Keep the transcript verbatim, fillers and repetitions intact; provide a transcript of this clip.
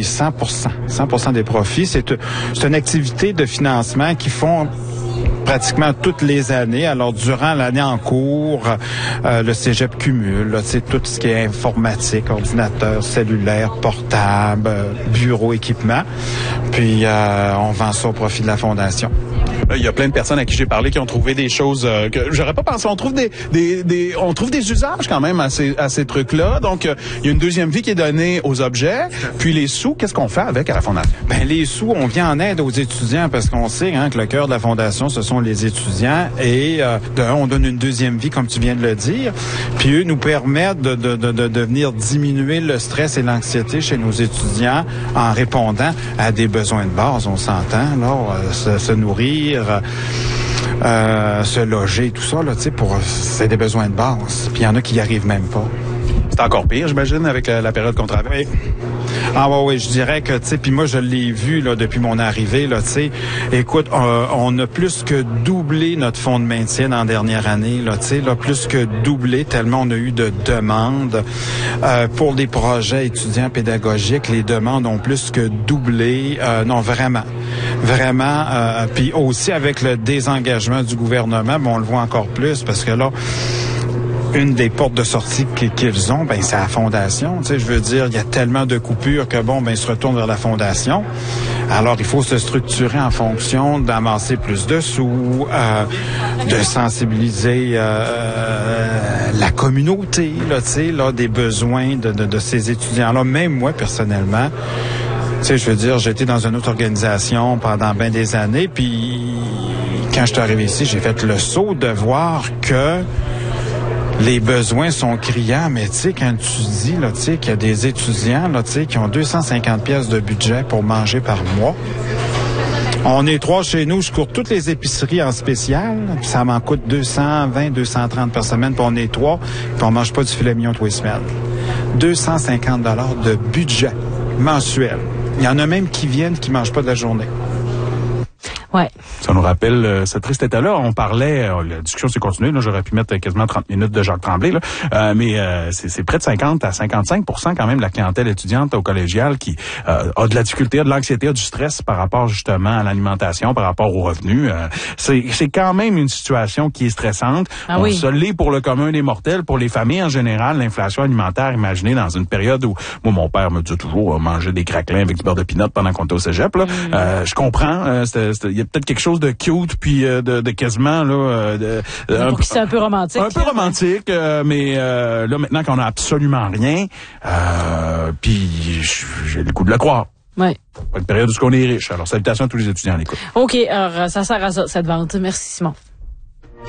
cent pour cent. cent pour cent des profits. C'est, c'est une activité de financement qu'ils font pratiquement toutes les années. Alors, durant l'année en cours, euh, le cégep cumule, là, tout ce qui est informatique, ordinateur, cellulaire, portable, euh, bureau, équipement. Puis, euh, on vend ça au profit de la Fondation. Il y a plein de personnes à qui j'ai parlé qui ont trouvé des choses euh, que j'aurais pas pensé. On trouve des, des, des, on trouve des usages quand même à ces, à ces trucs-là. Donc, euh, il y a une deuxième vie qui est donnée aux objets. Puis les sous, qu'est-ce qu'on fait avec à la Fondation? Ben, les sous, on vient en aide aux étudiants parce qu'on sait hein, que le cœur de la Fondation, ce sont les étudiants. Et euh, d'un, on donne une deuxième vie, comme tu viens de le dire. Puis eux nous permettent de, de, de, de, de venir diminuer le stress et l'anxiété chez nos étudiants en répondant à des besoins de base, on s'entend, là, euh, se, se nourrir, Euh, se loger, tout ça, là, tu sais, pour, c'est des besoins de base. Puis il y en a qui y arrivent même pas. C'est encore pire, j'imagine, avec la, la période qu'on traverse. Oui. Ah ouais, oui, je dirais que, tu sais, puis moi, je l'ai vu, là, depuis mon arrivée, là, tu sais. Écoute, euh, on a plus que doublé notre fonds de maintien en dernière année, là, tu sais, là, plus que doublé, tellement on a eu de demandes. Euh, pour des projets étudiants pédagogiques, les demandes ont plus que doublé. Euh, non, vraiment. Vraiment. Euh, puis aussi, avec le désengagement du gouvernement, ben, on le voit encore plus, parce que là, une des portes de sortie qu'ils ont, ben c'est la Fondation. Tu sais, je veux dire, il y a tellement de coupures que bon, ben ils se retournent vers la Fondation. Alors, il faut se structurer en fonction d'amasser plus de sous, euh, de sensibiliser euh, la communauté, là, tu sais, là, des besoins de, de, de ces étudiants-là. Même moi, personnellement, tu sais, je veux dire, j'ai été dans une autre organisation pendant bien des années, puis quand je suis arrivé ici, j'ai fait le saut de voir que les besoins sont criants, mais tu sais, quand tu dis, là, tu sais, qu'il y a des étudiants, là, tu sais, qui ont deux cent cinquante pièces de budget pour manger par mois. On est trois chez nous, je cours toutes les épiceries en spécial, puis ça m'en coûte deux cent vingt, deux cent trente par semaine, puis on est trois, puis on mange pas du filet mignon tous les semaines. deux cent cinquante dollars de budget mensuel. Il y en a même qui viennent qui mangent pas de la journée. Ouais. Ça nous rappelle euh, ce triste état-là. On parlait, euh, la discussion s'est continuée, là, j'aurais pu mettre quasiment trente minutes de Jacques Tremblay, là, euh, mais euh, c'est, c'est près de cinquante à cinquante-cinq pour cent quand même de la clientèle étudiante au collégial qui euh, a de la difficulté, a de l'anxiété, a du stress par rapport justement à l'alimentation, par rapport aux revenus. Euh, c'est, c'est quand même une situation qui est stressante. Ah On oui. se l'est pour le commun des mortels, pour les familles en général, l'inflation alimentaire, imaginez dans une période où, moi mon père me dit toujours, euh, manger des craquelins avec du beurre de pinot pendant qu'on était au cégep, là. Mm. Euh, je comprends, euh, il y a peut-être quelque chose de cute puis euh, de, de quasiment là euh, de, de un, c'est un peu romantique. Un peu romantique, euh, mais euh, là maintenant qu'on a absolument rien, euh, puis j'ai le coup de le croire. Ouais. Une période où on est riche. Alors salutations à tous les étudiants à l'écoute. OK, alors ça sert à ça cette vente. Merci Simon.